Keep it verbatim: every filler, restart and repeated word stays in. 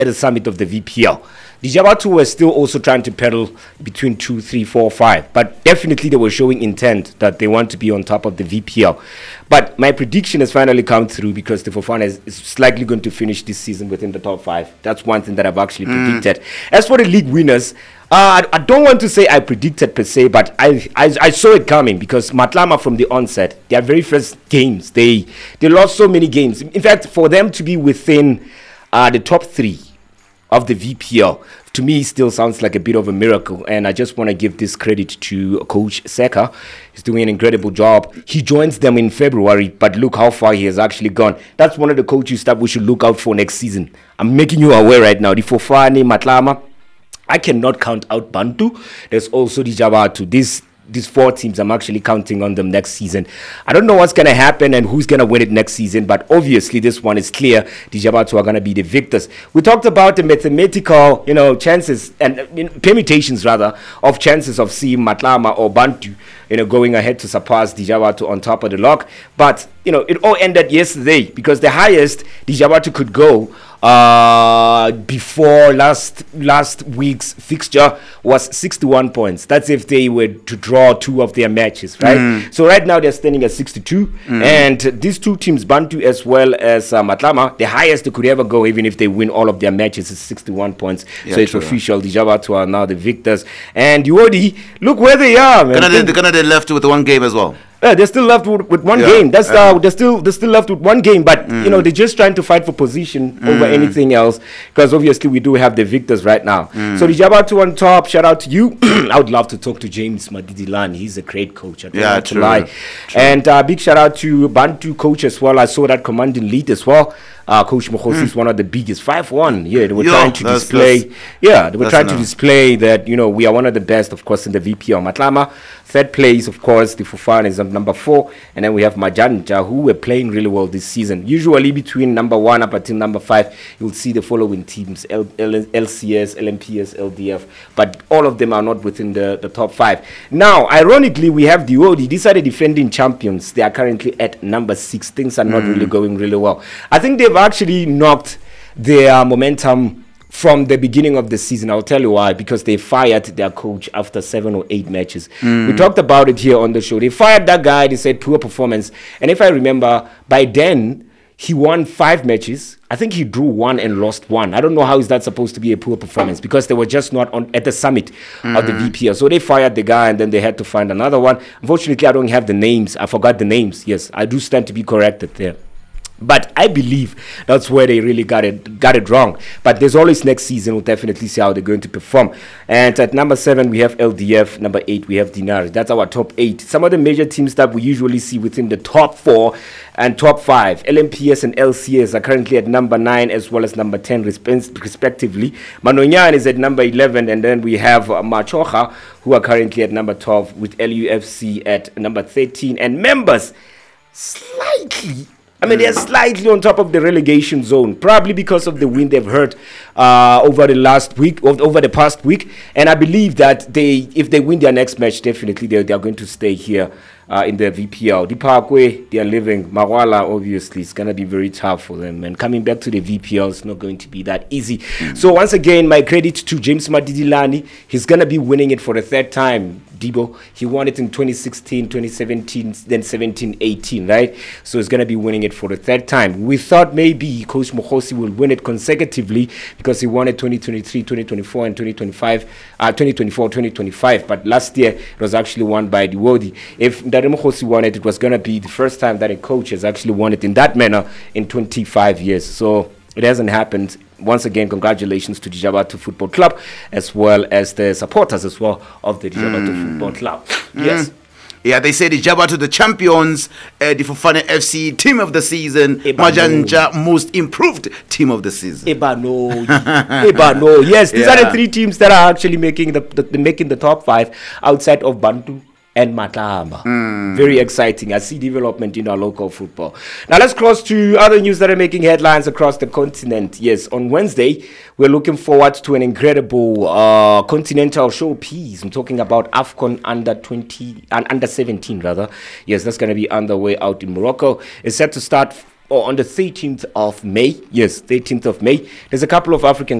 at the summit of the V P L. Djabatu were still also trying to pedal between two, three, four, five, but definitely they were showing intent that they want to be on top of the V P L. But my prediction has finally come through because the Fofana is, is likely going to finish this season within the top five. That's one thing that I've actually mm. predicted. As for the league winners, uh, I, I don't want to say I predicted per se, but I, I I saw it coming because Matlama from the onset, their very first games, they they lost so many games. In fact, for them to be within uh, the top three of the V P L, to me still sounds like a bit of a miracle, and I just want to give this credit to Coach Seka. He's doing an incredible job. He joins them in February, but look how far he has actually gone. That's one of the coaches that we should look out for next season. I'm making you aware right now. The Fofane, Matlama, I cannot count out Bantu. There's also the Djabatu. This These four teams, I'm actually counting on them next season. I don't know what's going to happen and who's going to win it next season, but obviously this one is clear. The Djabatu are going to be the victors. We talked about the mathematical, you know, chances and you know, permutations rather of chances of seeing Matlama or Bantu, you know, going ahead to surpass the Djabatu on top of the log. But you know, it all ended yesterday because the highest the Djabatu could go uh before last last week's fixture was sixty-one points. That's if they were to draw two of their matches, right? Mm. So right now they're standing at sixty-two, mm. and these two teams, Bantu as well as uh, Matlama, the highest they could ever go, even if they win all of their matches, is sixty-one points. Yeah, so it's true. Official. The Djabatu are now the victors, and Uodi, look where they are, man. They're gonna they left with one game as well. Yeah, they're still left with, with one yeah. game. That's uh, they're still they're still left with one game, but mm. you know they're just trying to fight for position mm. over anything else because obviously we do have the victors right now. Mm. So the Djabatu on top. Shout out to you. I would love to talk to James Madidilani. He's a great coach. I don't yeah, want to lie. True. And uh, big shout out to Bantu coach as well. I saw that commanding lead as well. Uh, Coach Mohosi mm. is one of the biggest. five one. Yeah, they were Yo, trying to that's, display. That's, yeah, they were trying enough. to display that you know we are one of the best, of course, in the V P L. Matlama, third place, of course. The Fofana is on number four, and then we have Majanja, who were playing really well this season. Usually between number one up until number five, you'll see the following teams: L- L- LCS, L M P S, L D F. But all of them are not within the, the top five. Now, ironically, we have the O D. These are the defending champions. They are currently at number six. Things are not mm. really going really well. I think they've actually knocked their momentum from the beginning of the season. I'll tell you why. Because they fired their coach after seven or eight matches. Mm. We talked about it here on the show. They fired that guy. They said poor performance. And if I remember, by then he won five matches. I think he drew one and lost one. I don't know how is that supposed to be a poor performance because they were just not on at the summit mm. of the V P L. So they fired the guy and then they had to find another one. Unfortunately, I don't have the names. I forgot the names. Yes, I do stand to be corrected there. But I believe that's where they really got it got it wrong. But there's always next season. We'll definitely see how they're going to perform. And at number seven, we have L D F. Number eight, we have Dinari. That's our top eight. Some of the major teams that we usually see within the top four and top five. L M P S and L C S are currently at number nine as well as number ten, resp- respectively. Manonyan is at number eleven. And then we have uh, Machocha, who are currently at number twelve, with L U F C at number thirteen. And members slightly... I mean, they're slightly on top of the relegation zone, probably because of the win they've heard uh, over the last week, over the past week. And I believe that they, if they win their next match, definitely they they are going to stay here uh, in the V P L. The Parkway, they are living. Mawala, obviously, it's going to be very tough for them. And coming back to the V P L is not going to be that easy. Mm. So once again, my credit to James Madidilani. He's going to be winning it for the third time. Debo, he won it in twenty sixteen, twenty seventeen, then seventeen, eighteen, right? So he's going to be winning it for the third time. We thought maybe Coach Mohosi will win it consecutively because he won it twenty twenty-three, twenty twenty-four, and twenty twenty-five, uh, twenty twenty-four, twenty twenty-five. But last year, it was actually won by the Wodi. If Ndare Mohosi won it, it was going to be the first time that a coach has actually won it in that manner in twenty-five years. So it hasn't happened. Once again, congratulations to the Djabatu Football Club as well as the supporters as well of the Djabatu mm. Football Club. Mm. Yes. Yeah, they say the Djabatu the champions, uh, the Fofana F C team of the season, Majanja most improved team of the season. Eba no, Eba no. Yes, these yeah. are the three teams that are actually making the, the, the making the top five outside of Bantu and Matlama. Mm. Very exciting. I see development in our local football. Now let's cross to other news that are making headlines across the continent. Yes, on Wednesday, we're looking forward to an incredible uh, continental showpiece. I'm talking about AFCON under twenty and uh, under seventeen rather. Yes, that's going to be underway out in Morocco. It's set to start or on the thirteenth of May. Yes, thirteenth of May. There's a couple of African